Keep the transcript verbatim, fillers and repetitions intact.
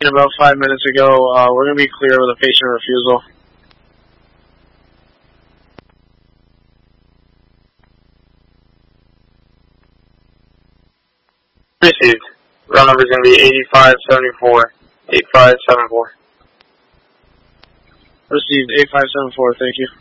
About five minutes ago, uh, we're going to be clear with a patient refusal. Received. Round number is going to be eighty-five seventy-four. eighty-five seventy-four. Received eight five seven four, thank you.